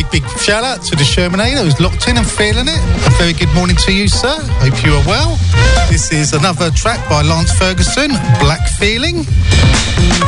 big shout out to the Shermanator who's locked in and feeling it. A very good morning to you, sir. Hope you are well. This is another track by Lance Ferguson, Black Feeling.